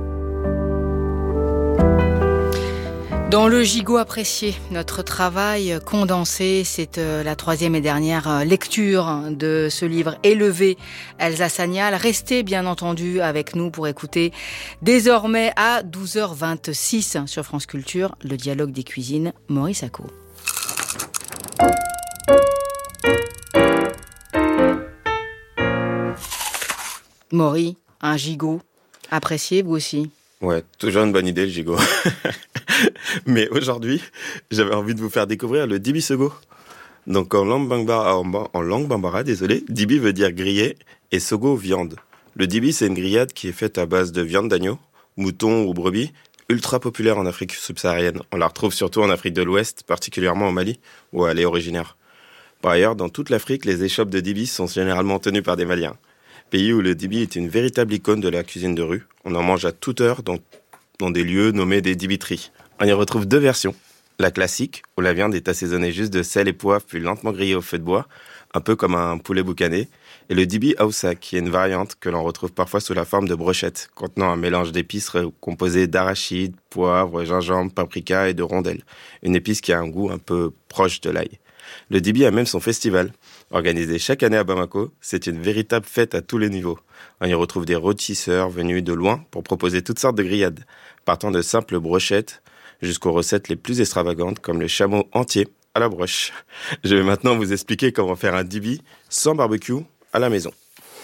Dans le gigot apprécié, notre travail condensé, c'est la troisième et dernière lecture de ce livre Élevé, Elsa Sagnal. Restez bien entendu avec nous pour écouter désormais à douze heures vingt-six sur France Culture, le dialogue des cuisines, Maurice Sacco. Maury, un gigot apprécié, vous aussi?
Ouais, toujours une bonne idée le gigot. Mais aujourd'hui, j'avais envie de vous faire découvrir le dibi sogo. Donc en langue bambara, en langue bambara, désolé, dibi veut dire grillé et sogo viande. Le dibi, c'est une grillade qui est faite à base de viande d'agneau, mouton ou brebis, ultra populaire en Afrique subsaharienne. On la retrouve surtout en Afrique de l'Ouest, particulièrement au Mali, où elle est originaire. Par ailleurs, dans toute l'Afrique, les échoppes de dibi sont généralement tenues par des Maliens. Pays où le dibi est une véritable icône de la cuisine de rue. On en mange à toute heure dans, dans des lieux nommés des dibiteries. On y retrouve deux versions. La classique, où la viande est assaisonnée juste de sel et poivre puis lentement grillée au feu de bois, un peu comme un poulet boucané. Et le dibi Hausa, qui est une variante que l'on retrouve parfois sous la forme de brochettes, contenant un mélange d'épices composé d'arachide, poivre, gingembre, paprika et de rondelles. Une épice qui a un goût un peu proche de l'ail. Le dibi a même son festival. Organisé chaque année à Bamako, c'est une véritable fête à tous les niveaux. On y retrouve des rôtisseurs venus de loin pour proposer toutes sortes de grillades, partant de simples brochettes jusqu'aux recettes les plus extravagantes comme le chameau entier à la broche. Je vais maintenant vous expliquer comment faire un dibi sans barbecue à la maison.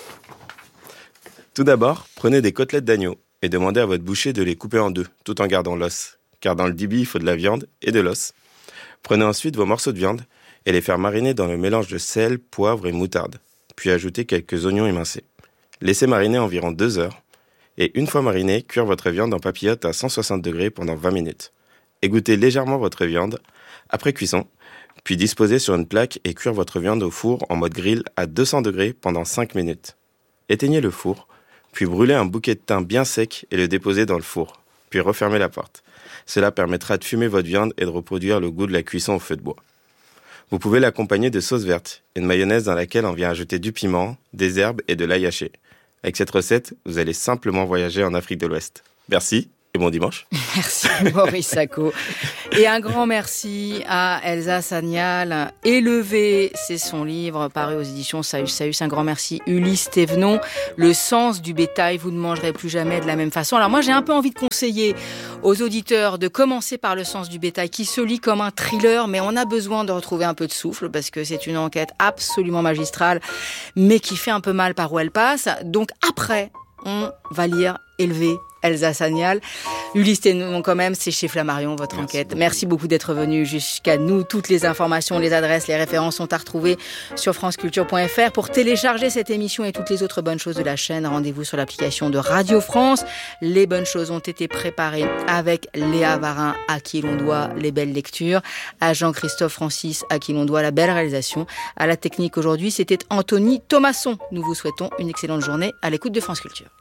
Tout d'abord, prenez des côtelettes d'agneau et demandez à votre boucher de les couper en deux, tout en gardant l'os, car dans le dibi, il faut de la viande et de l'os. Prenez ensuite vos morceaux de viande et les faire mariner dans le mélange de sel, poivre et moutarde, puis ajoutez quelques oignons émincés. Laissez mariner environ deux heures, et une fois marinée, cuire votre viande en papillote à cent soixante degrés pendant vingt minutes. Égouttez légèrement votre viande après cuisson, puis disposez sur une plaque et cuire votre viande au four en mode grill à deux cents degrés pendant cinq minutes. Éteignez le four, puis brûlez un bouquet de thym bien sec et le déposez dans le four, puis refermez la porte. Cela permettra de fumer votre viande et de reproduire le goût de la cuisson au feu de bois. Vous pouvez l'accompagner de sauce verte, une mayonnaise dans laquelle on vient ajouter du piment, des herbes et de l'ail haché. Avec cette recette, vous allez simplement voyager en Afrique de l'Ouest. Merci et bon dimanche.
Merci Maurice Sacco. Et un grand merci à Elsa Sagnal. Élevé, c'est son livre paru aux éditions Saüs Saüs. Un grand merci Ulysse Thévenon. Le sens du bétail, vous ne mangerez plus jamais de la même façon. Alors moi j'ai un peu envie de conseiller aux auditeurs de commencer par Le sens du bétail qui se lit comme un thriller, mais on a besoin de retrouver un peu de souffle parce que c'est une enquête absolument magistrale mais qui fait un peu mal par où elle passe. Donc après, on va lire Élevé, Elsa Sagnal. Ulysse Thévenon quand même, c'est chez Flammarion votre Merci enquête. Beaucoup. Merci beaucoup d'être venu jusqu'à nous. Toutes les informations, les adresses, les références sont à retrouver sur franceculture point f r. Pour télécharger cette émission et toutes les autres bonnes choses de la chaîne, rendez-vous sur l'application de Radio France. Les bonnes choses ont été préparées avec Léa Varin, à qui l'on doit les belles lectures, à Jean-Christophe Francis, à qui l'on doit la belle réalisation. À la technique aujourd'hui, c'était Anthony Thomasson. Nous vous souhaitons une excellente journée à l'écoute de France Culture.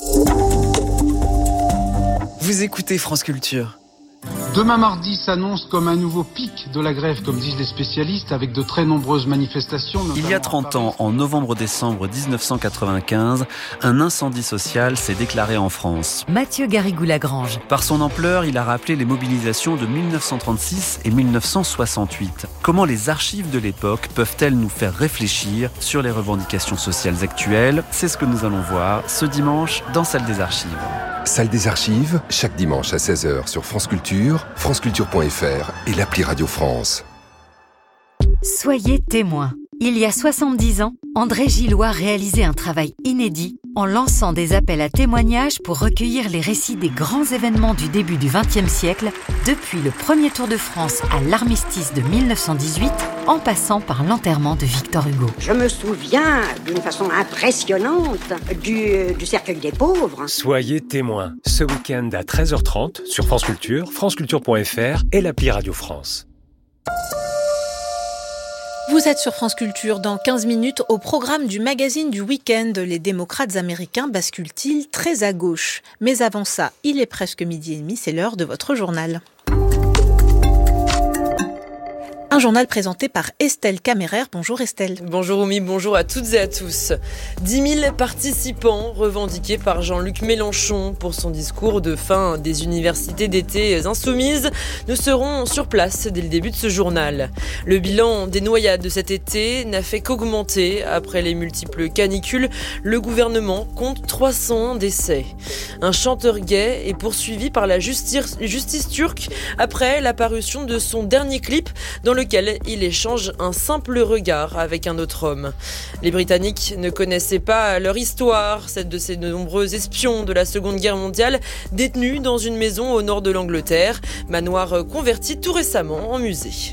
Vous écoutez France Culture.
Demain mardi s'annonce comme un nouveau pic de la grève, comme disent les spécialistes, avec de très nombreuses manifestations.
Il y a trente ans, en novembre-décembre dix-neuf cent quatre-vingt-quinze, un incendie social s'est déclaré en France.
Mathieu Garrigou-Lagrange.
Par son ampleur, il a rappelé les mobilisations de dix-neuf cent trente-six et dix-neuf cent soixante-huit. Comment les archives de l'époque peuvent-elles nous faire réfléchir sur les revendications sociales actuelles ? C'est ce que nous allons voir ce dimanche dans Salle des Archives.
Salle des Archives, chaque dimanche à seize heures sur France Culture, franceculture point f r et l'appli Radio France.
Soyez témoin. Il y a soixante-dix ans, André Gillois réalisait un travail inédit en lançant des appels à témoignages pour recueillir les récits des grands événements du début du vingtième siècle, depuis le premier Tour de France à l'armistice de mille neuf cent dix-huit, en passant par l'enterrement de Victor Hugo.
Je me souviens d'une façon impressionnante du, du cercueil des pauvres.
Soyez témoins ce week-end à treize heures trente sur France Culture, franceculture point f r et l'appli Radio France.
Vous êtes sur France Culture. Dans quinze minutes, au programme du magazine du week-end, les démocrates américains basculent-ils très à gauche? Mais avant ça, il est presque midi et demi, c'est l'heure de votre journal. Un journal présenté par Estelle Camérer. Bonjour Estelle.
Bonjour Oumi, bonjour à toutes et à tous. dix mille participants revendiqués par Jean-Luc Mélenchon pour son discours de fin des universités d'été insoumises ne seront sur place dès le début de ce journal. Le bilan des noyades de cet été n'a fait qu'augmenter. Après les multiples canicules, le gouvernement compte trois cents décès. Un chanteur gay est poursuivi par la justice, justice turque après la parution de son dernier clip dans lequel il échange un simple regard avec un autre homme. Les Britanniques ne connaissaient pas leur histoire, celle de ces nombreux espions de la Seconde Guerre mondiale détenus dans une maison au nord de l'Angleterre, manoir converti tout récemment en musée.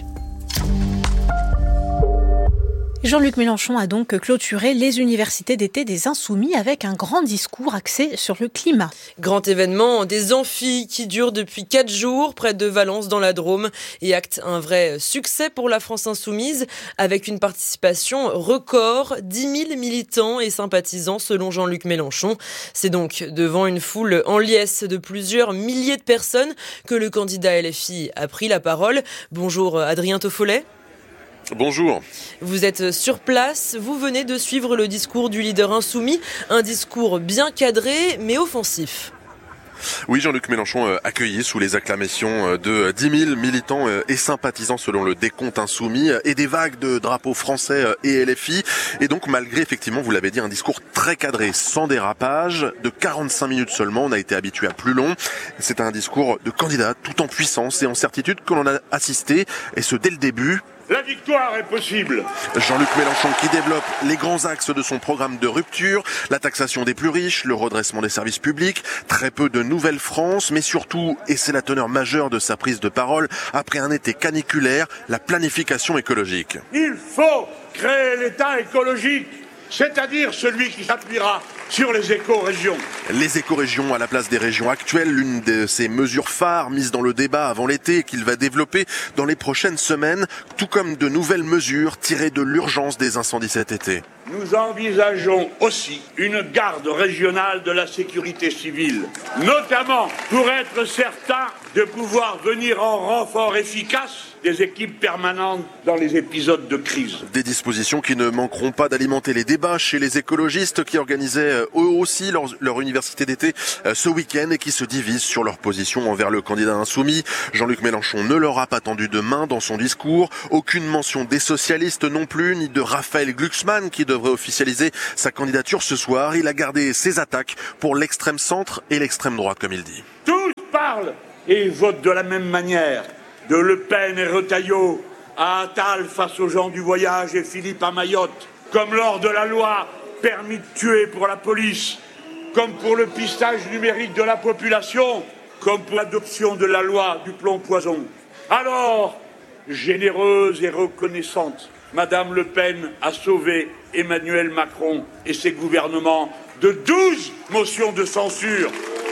Jean-Luc Mélenchon a donc clôturé les universités d'été des Insoumis avec un grand discours axé sur le climat.
Grand événement des amphis qui durent depuis quatre jours près de Valence dans la Drôme et acte un vrai succès pour la France Insoumise avec une participation record, dix mille militants et sympathisants selon Jean-Luc Mélenchon. C'est donc devant une foule en liesse de plusieurs milliers de personnes que le candidat L F I a pris la parole. Bonjour Adrien Toffollet.
Bonjour.
Vous êtes sur place, vous venez de suivre le discours du leader insoumis, un discours bien cadré mais offensif.
Oui, Jean-Luc Mélenchon accueilli sous les acclamations de dix mille militants et sympathisants selon le décompte insoumis et des vagues de drapeaux français et L F I. Et donc malgré effectivement, vous l'avez dit, un discours très cadré, sans dérapage, de quarante-cinq minutes seulement, on a été habitué à plus long. C'est un discours de candidat tout en puissance et en certitude que l'on a assisté, et ce dès le début.
La victoire est possible.
Jean-Luc Mélenchon qui développe les grands axes de son programme de rupture, la taxation des plus riches, le redressement des services publics, très peu de nouvelle France, mais surtout, et c'est la teneur majeure de sa prise de parole, après un été caniculaire, la planification écologique.
Il faut créer l'État écologique, c'est-à-dire celui qui s'appuiera sur les éco-régions.
Les éco-régions à la place des régions actuelles, l'une de ces mesures phares mises dans le débat avant l'été et qu'il va développer dans les prochaines semaines, tout comme de nouvelles mesures tirées de l'urgence des incendies cet été.
Nous envisageons aussi une garde régionale de la sécurité civile, notamment pour être certain de pouvoir venir en renfort efficace des équipes permanentes dans les épisodes de crise.
Des dispositions qui ne manqueront pas d'alimenter les débats chez les écologistes qui organisaient eux aussi leur, leur université d'été ce week-end et qui se divisent sur leur position envers le candidat insoumis. Jean-Luc Mélenchon ne leur a pas tendu de main dans son discours. Aucune mention des socialistes non plus, ni de Raphaël Glucksmann qui devrait officialiser sa candidature ce soir. Il a gardé ses attaques pour l'extrême centre et l'extrême droite, comme il dit.
Tous parlent et votent de la même manière. De Le Pen et Retailleau à Attal face aux gens du voyage et Philippe à Mayotte, comme lors de la loi permis de tuer pour la police, comme pour le pistage numérique de la population, comme pour l'adoption de la loi du plomb poison. Alors, généreuse et reconnaissante, Madame Le Pen a sauvé Emmanuel Macron et ses gouvernements de douze motions de censure.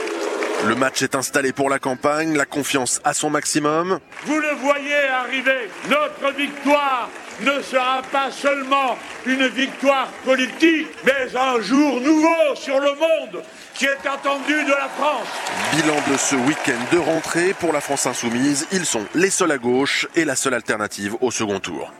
Le match est installé pour la campagne, la confiance à son maximum.
Vous le voyez arriver, notre victoire ne sera pas seulement une victoire politique, mais un jour nouveau sur le monde qui est attendu de la France.
Bilan de ce week-end de rentrée pour la France insoumise, ils sont les seuls à gauche et la seule alternative au second tour.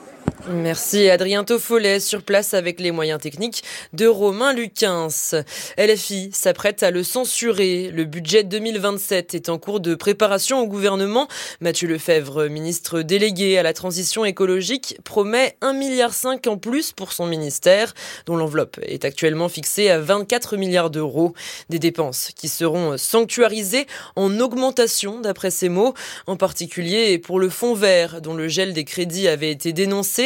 Merci Adrien Toffollet, sur place avec les moyens techniques de Romain Lucens. L F I s'apprête à le censurer. Le budget deux mille vingt-sept est en cours de préparation au gouvernement. Mathieu Lefebvre, ministre délégué à la transition écologique, promet un virgule cinq milliard en plus pour son ministère, dont l'enveloppe est actuellement fixée à vingt-quatre milliards d'euros. Des dépenses qui seront sanctuarisées en augmentation, d'après ses mots, en particulier pour le fonds vert, dont le gel des crédits avait été dénoncé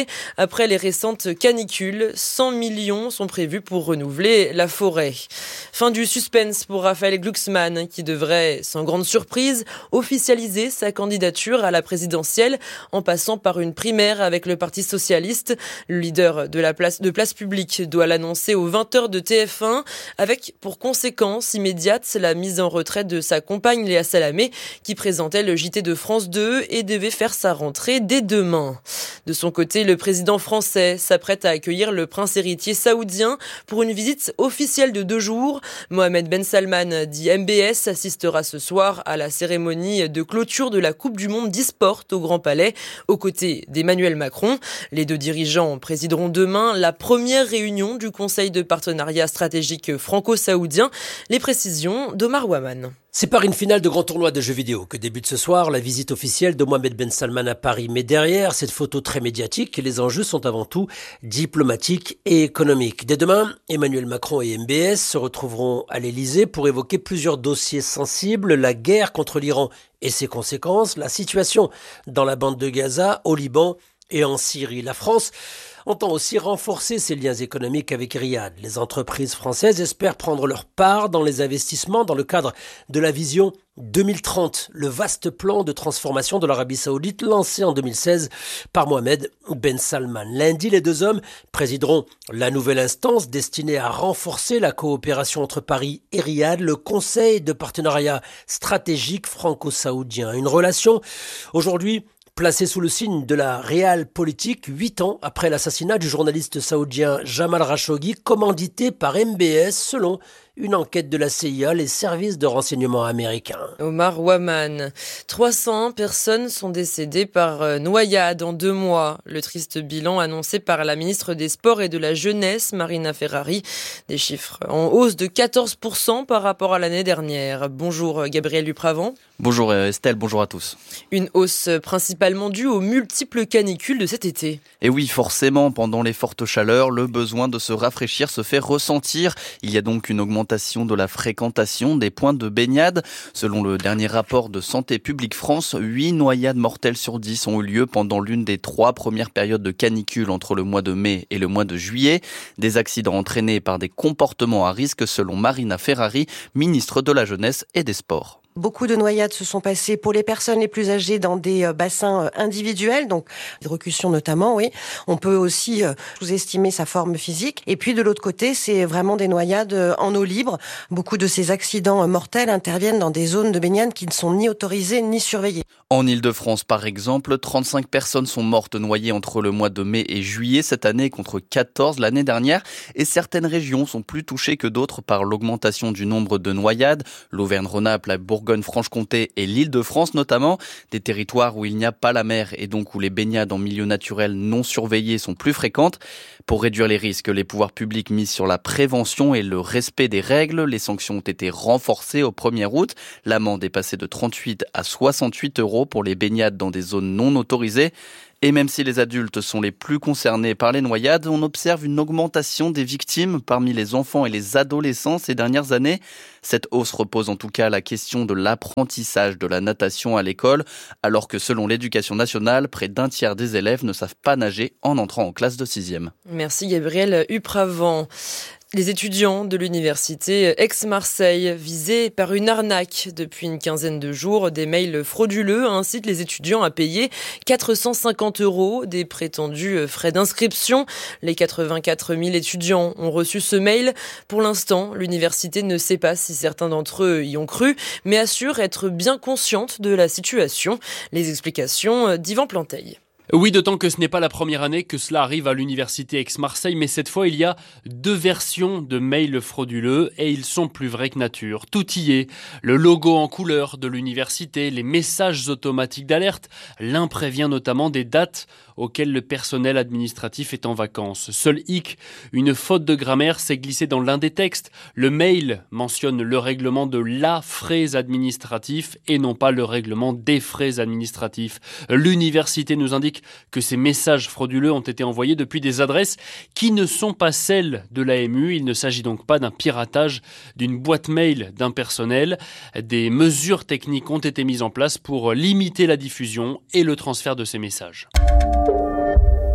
renouvelée après les récentes canicules. cent millions sont prévus pour renouveler la forêt. Fin du suspense pour Raphaël Glucksmann, qui devrait, sans grande surprise, officialiser sa candidature à la présidentielle en passant par une primaire avec le Parti socialiste. Le leader de la place, de Place Publique doit l'annoncer aux vingt heures de T F un, avec pour conséquence immédiate la mise en retraite de sa compagne Léa Salamé, qui présentait le J T de France deux et devait faire sa rentrée dès demain. De son côté, le président français s'apprête à accueillir le prince héritier saoudien pour une visite officielle de deux jours. Mohamed Ben Salman, dit M B S, assistera ce soir à la cérémonie de clôture de la Coupe du Monde d'e-sport au Grand Palais, aux côtés d'Emmanuel Macron. Les deux dirigeants présideront demain la première réunion du Conseil de partenariat stratégique franco-saoudien. Les précisions d'Omar Waman.
C'est par une finale de grand tournoi de jeux vidéo que débute ce soir la visite officielle de Mohamed Ben Salman à Paris. Mais derrière cette photo très médiatique, les enjeux sont avant tout diplomatiques et économiques. Dès demain, Emmanuel Macron et M B S se retrouveront à l'Elysée pour évoquer plusieurs dossiers sensibles, la guerre contre l'Iran et ses conséquences, la situation dans la bande de Gaza, au Liban et en Syrie. La France entend aussi renforcer ses liens économiques avec Riyad. Les entreprises françaises espèrent prendre leur part dans les investissements dans le cadre de la vision deux mille trente, le vaste plan de transformation de l'Arabie Saoudite lancé en deux mille seize par Mohamed Ben Salman. Lundi, les deux hommes présideront la nouvelle instance destinée à renforcer la coopération entre Paris et Riyad, le Conseil de partenariat stratégique franco-saoudien. Une relation aujourd'hui placé sous le signe de la réelle politique, huit ans après l'assassinat du journaliste saoudien Jamal Khashoggi, commandité par M B S selon une enquête de la C I A, les services de renseignement américains.
Omar Waman. trois cents personnes sont décédées par noyade en deux mois. Le triste bilan annoncé par la ministre des Sports et de la Jeunesse, Marina Ferrari. Des chiffres en hausse de quatorze pour cent par rapport à l'année dernière. Bonjour Gabriel Dupravant.
Bonjour Estelle, bonjour à tous.
Une hausse principalement due aux multiples canicules de cet été.
Et oui, forcément, pendant les fortes chaleurs, le besoin de se rafraîchir se fait ressentir. Il y a donc une augmentation de la fréquentation des points de baignade. Selon le dernier rapport de Santé publique France, huit noyades mortelles sur dix ont eu lieu pendant l'une des trois premières périodes de canicule entre le mois de mai et le mois de juillet. Des accidents entraînés par des comportements à risque selon Marina Ferrari, ministre de la Jeunesse et des Sports.
Beaucoup de noyades se sont passées pour les personnes les plus âgées dans des bassins individuels, donc hydrocution notamment, oui. On peut aussi sous-estimer sa forme physique. Et puis de l'autre côté, c'est vraiment des noyades en eau libre. Beaucoup de ces accidents mortels interviennent dans des zones de baignade qui ne sont ni autorisées ni surveillées.
En Île-de-France, par exemple, trente-cinq personnes sont mortes noyées entre le mois de mai et juillet cette année contre quatorze l'année dernière. Et certaines régions sont plus touchées que d'autres par l'augmentation du nombre de noyades. L'Auvergne-Rhône-Alpes, la Bourgogne-Franche-Comté et l'Île-de-France notamment, des territoires où il n'y a pas la mer et donc où les baignades en milieu naturel non surveillés sont plus fréquentes. Pour réduire les risques, les pouvoirs publics misent sur la prévention et le respect des règles. Les sanctions ont été renforcées au premier août. L'amende est passée de trente-huit à soixante-huit euros pour les baignades dans des zones non autorisées. Et même si les adultes sont les plus concernés par les noyades, on observe une augmentation des victimes parmi les enfants et les adolescents ces dernières années. Cette hausse repose en tout cas à la question de l'apprentissage de la natation à l'école, alors que selon l'Éducation nationale, près d'un tiers des élèves ne savent pas nager en entrant en classe de sixième.
Merci Gabriel Upravant. Les étudiants de l'université Aix-Marseille, visés par une arnaque depuis une quinzaine de jours, des mails frauduleux incitent les étudiants à payer quatre cent cinquante euros des prétendus frais d'inscription. Les quatre-vingt-quatre mille étudiants ont reçu ce mail. Pour l'instant, l'université ne sait pas si certains d'entre eux y ont cru, mais assure être bien consciente de la situation. Les explications d'Yvan Planteil.
Oui, d'autant que ce n'est pas la première année que cela arrive à l'université Aix-Marseille, mais cette fois il y a deux versions de mails frauduleux et ils sont plus vrais que nature. Tout y est, le logo en couleur de l'université, les messages automatiques d'alerte, l'un prévient notamment des dates auxquelles le personnel administratif est en vacances. Seul hic, une faute de grammaire s'est glissée dans l'un des textes. Le mail mentionne le règlement de la frais administratif et non pas le règlement des frais administratifs. L'université nous indique que ces messages frauduleux ont été envoyés depuis des adresses qui ne sont pas celles de l'A M U. Il ne s'agit donc pas d'un piratage d'une boîte mail d'un personnel. Des mesures techniques ont été mises en place pour limiter la diffusion et le transfert de ces messages.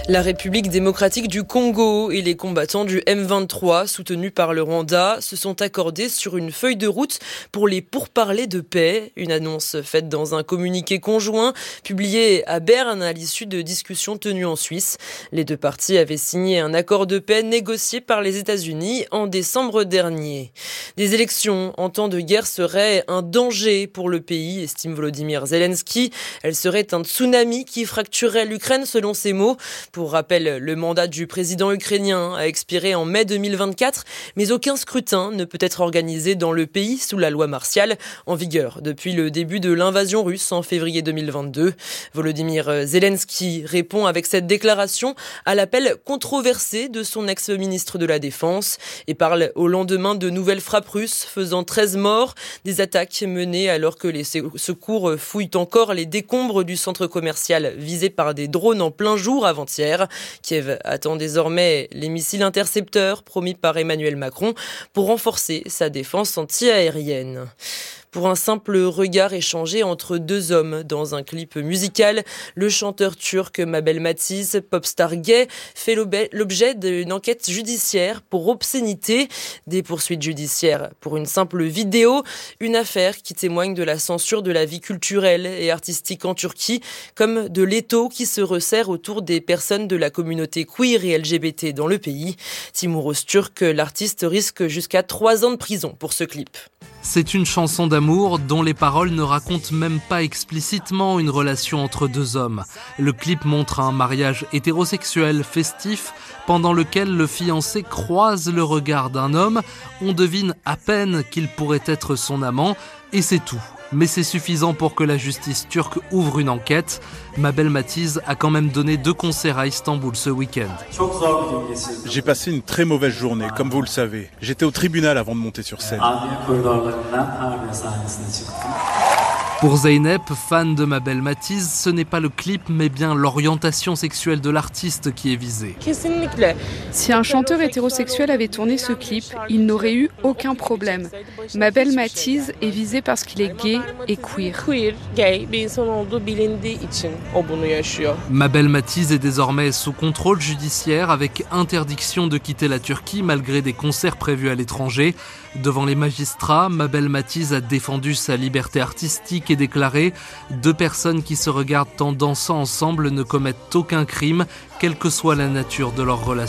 La République démocratique du Congo et les combattants du M vingt-trois, soutenus par le Rwanda, se sont accordés sur une feuille de route pour les pourparlers de paix. Une annonce faite dans un communiqué conjoint publié à Berne à l'issue de discussions tenues en Suisse. Les deux parties avaient signé un accord de paix négocié par les États-Unis en décembre dernier. Des élections en temps de guerre seraient un danger pour le pays, estime Volodymyr Zelensky. Elles seraient un tsunami qui fracturerait l'Ukraine, selon ses mots. Pour rappel, le mandat du président ukrainien a expiré en mai deux mille vingt-quatre, mais aucun scrutin ne peut être organisé dans le pays sous la loi martiale, en vigueur depuis le début de l'invasion russe en février deux mille vingt-deux. Volodymyr Zelensky répond avec cette déclaration à l'appel controversé de son ex-ministre de la Défense et parle au lendemain de nouvelles frappes russes faisant treize morts, des attaques menées alors que les secours fouillent encore les décombres du centre commercial visé par des drones en plein jour avant-hier. Kiev attend désormais les missiles intercepteurs promis par Emmanuel Macron pour renforcer sa défense anti-aérienne. Pour un simple regard échangé entre deux hommes dans un clip musical, le chanteur turc Mabel Matiz, pop-star gay, fait l'objet d'une enquête judiciaire pour obscénité, des poursuites judiciaires pour une simple vidéo, une affaire qui témoigne de la censure de la vie culturelle et artistique en Turquie, comme de l'étau qui se resserre autour des personnes de la communauté queer et L G B T dans le pays. Timur Öztürk, l'artiste, risque jusqu'à trois ans de prison pour ce clip.
C'est une chanson d'amour dont les paroles ne racontent même pas explicitement une relation entre deux hommes. Le clip montre un mariage hétérosexuel festif pendant lequel le fiancé croise le regard d'un homme. On devine à peine qu'il pourrait être son amant et c'est tout. Mais c'est suffisant pour que la justice turque ouvre une enquête. Mabel Matiz a quand même donné deux concerts à Istanbul ce week-end.
J'ai passé une très mauvaise journée, comme vous le savez. J'étais au tribunal avant de monter sur scène.
Pour Zeynep, fan de Mabel Matiz, ce n'est pas le clip mais bien l'orientation sexuelle de l'artiste qui est visée.
Si un chanteur hétérosexuel avait tourné ce clip, il n'aurait eu aucun problème. Mabel Matiz est visé parce qu'il est gay et queer.
Mabel Matiz est désormais sous contrôle judiciaire avec interdiction de quitter la Turquie malgré des concerts prévus à l'étranger. Devant les magistrats, Mabel Matiz a défendu sa liberté artistique et déclaré « Deux personnes qui se regardent en dansant ensemble ne commettent aucun crime, quelle que soit la nature de leur relation ».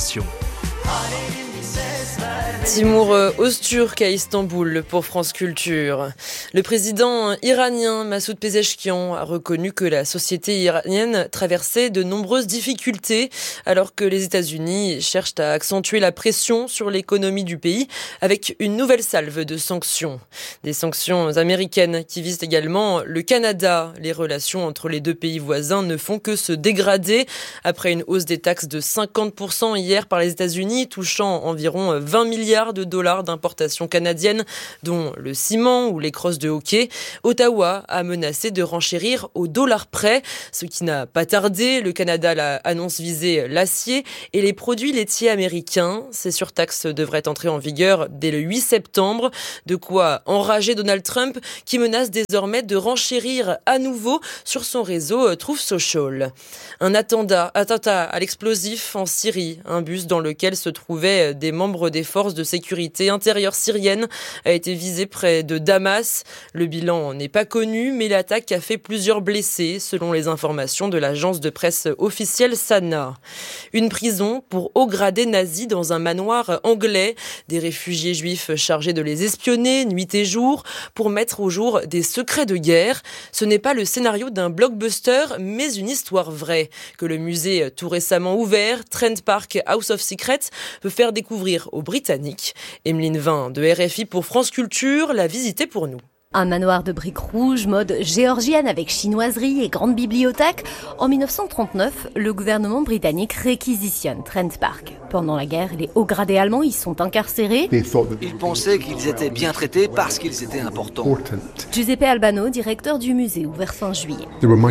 Timur Öztürk à Istanbul pour France Culture. Le président iranien Massoud Pezeshkian a reconnu que la société iranienne traversait de nombreuses difficultés alors que les États-Unis cherchent à accentuer la pression sur l'économie du pays avec une nouvelle salve de sanctions. Des sanctions américaines qui visent également le Canada. Les relations entre les deux pays voisins ne font que se dégrader après une hausse des taxes de cinquante pour cent hier par les États-Unis, touchant environ vingt milliards de dollars d'importations canadiennes, dont le ciment ou les crosses de hockey. Ottawa a menacé de renchérir au dollar près, ce qui n'a pas tardé. Le Canada annonce viser l'acier et les produits laitiers américains. Ces surtaxes devraient entrer en vigueur dès le huit septembre. De quoi enrager Donald Trump, qui menace désormais de renchérir à nouveau sur son réseau Truth Social. Un attentat, attentat à l'explosif en Syrie. Un bus dans lequel se trouvaient des membres des forces de sécurité intérieure syrienne a été visé près de Damas. Le bilan n'est pas connu, mais l'attaque a fait plusieurs blessés, selon les informations de l'agence de presse officielle Sana. Une prison pour hauts gradés nazis dans un manoir anglais. Des réfugiés juifs chargés de les espionner nuit et jour pour mettre au jour des secrets de guerre. Ce n'est pas le scénario d'un blockbuster, mais une histoire vraie que le musée tout récemment ouvert, Trent Park House of Secrets, veut faire découvrir aux Britanniques. Emeline Vin de R F I pour France Culture l'a visité pour nous.
Un manoir de briques rouges, mode géorgienne avec chinoiserie et grande bibliothèque. En mille neuf cent trente-neuf, le gouvernement britannique réquisitionne Trent Park. Pendant la guerre, les hauts gradés allemands y sont incarcérés.
Ils pensaient qu'ils étaient bien traités parce qu'ils étaient importants.
Giuseppe Albano, directeur du musée, ouvert fin juillet.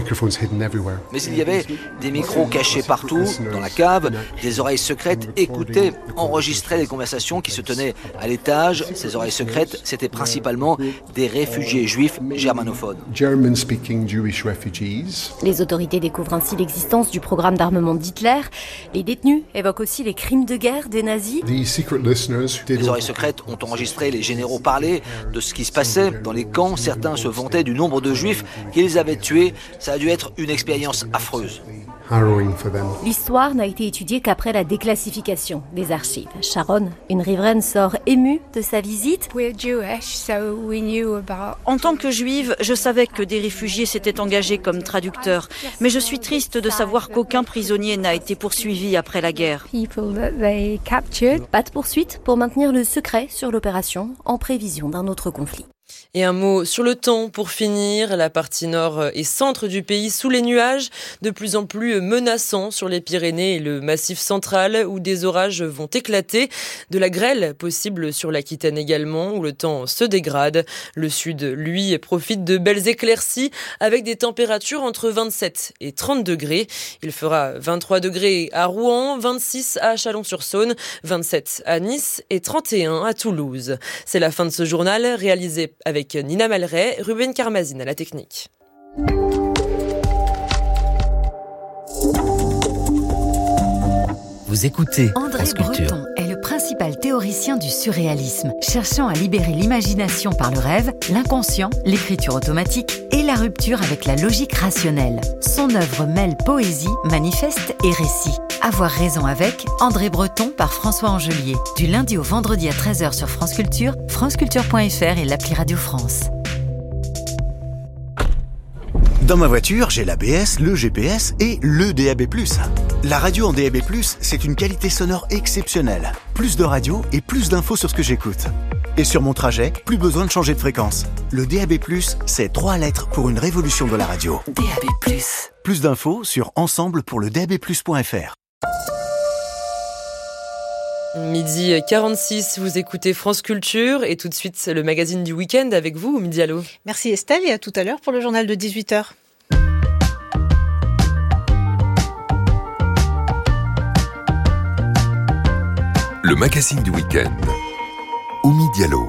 Mais il y avait des micros cachés partout, dans la cave, des oreilles secrètes écoutaient, enregistraient les conversations qui se tenaient à l'étage. Ces oreilles secrètes, c'était principalement des réfugiés réfugiés juifs germanophones.
Les autorités découvrent ainsi l'existence du programme d'armement d'Hitler. Les détenus évoquent aussi les crimes de guerre des nazis.
Les oreilles secrètes ont enregistré les généraux parler de ce qui se passait dans les camps. Certains se vantaient du nombre de juifs qu'ils avaient tués. Ça a dû être une expérience affreuse.
L'histoire n'a été étudiée qu'après la déclassification des archives. Sharon, une riveraine, sort émue de sa visite.
En tant que juive, je savais que des réfugiés s'étaient engagés comme traducteurs, mais je suis triste de savoir qu'aucun prisonnier n'a été poursuivi après la guerre.
Pas de poursuite pour maintenir le secret sur l'opération en prévision d'un autre conflit.
Et un mot sur le temps pour finir. La partie nord et centre du pays sous les nuages, de plus en plus menaçants sur les Pyrénées et le Massif central où des orages vont éclater. De la grêle possible sur l'Aquitaine également où le temps se dégrade. Le sud, lui, profite de belles éclaircies avec des températures entre vingt-sept et trente degrés. Il fera vingt-trois degrés à Rouen, vingt-six à Chalon-sur-Saône, vingt-sept à Nice et trente et un à Toulouse. C'est la fin de ce journal réalisé avec Nina Malray, Ruben Karmazine à la technique.
Vous écoutez André Breton est le principal théoricien du surréalisme, cherchant à libérer l'imagination par le rêve, l'inconscient, l'écriture automatique et la rupture avec la logique rationnelle. Son œuvre mêle poésie, manifeste et récit. Avoir raison avec André Breton par François Angelier. Du lundi au vendredi à treize heures sur France Culture, franceculture point f r et l'appli Radio France.
Dans ma voiture, j'ai l'A B S, le G P S et le D A B plus. La radio en D A B plus, c'est une qualité sonore exceptionnelle. Plus de radio et plus d'infos sur ce que j'écoute. Et sur mon trajet, plus besoin de changer de fréquence. Le D A B plus, c'est trois lettres pour une révolution de la radio.
D A B plus.
Plus d'infos sur ensemble pour le D A B plus point f r.
Midi quarante-six, vous écoutez France Culture et tout de suite le magazine du week-end avec vous, Midi Allo.
Merci Estelle et à tout à l'heure pour le journal de dix-huit heures.
Le magazine du week-end. Oumi Diallo.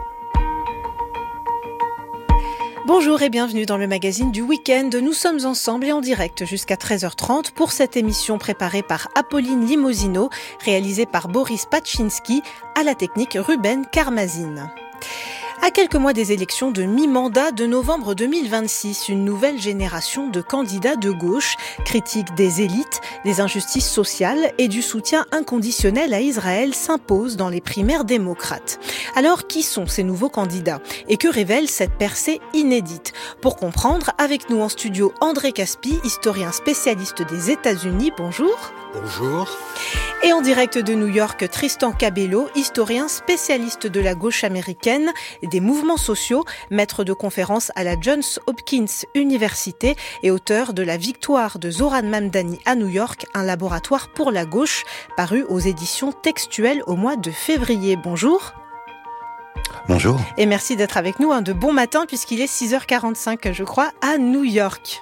Bonjour et bienvenue dans le magazine du week-end. Nous sommes ensemble et en direct jusqu'à treize heures trente pour cette émission préparée par Apolline Limosino, réalisée par Boris Pachinski, à la technique Ruben Karmazine. À quelques mois des élections de mi-mandat de novembre deux mille vingt-six, une nouvelle génération de candidats de gauche critique des élites, des injustices sociales et du soutien inconditionnel à Israël s'impose dans les primaires démocrates. Alors, qui sont ces nouveaux candidats et que révèle cette percée inédite ? Pour comprendre, avec nous en studio André Caspi, historien spécialiste des États-Unis. Bonjour.
Bonjour.
Et en direct de New York, Tristan Cabello, historien spécialiste de la gauche américaine et des mouvements sociaux, maître de conférences à la Johns Hopkins University et auteur de La victoire de Zoran Mamdani à New York, un laboratoire pour la gauche, paru aux éditions textuelles au mois de février. Bonjour.
Bonjour.
Et merci d'être avec nous, hein, de bon matin puisqu'il est six heures quarante-cinq, je crois, à New York.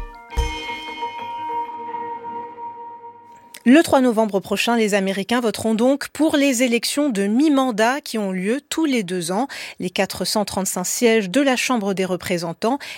Le trois novembre prochain, les Américains voteront donc pour les élections de mi-mandat qui ont lieu tous les deux ans. Les quatre cent trente-cinq sièges de la Chambre des représentants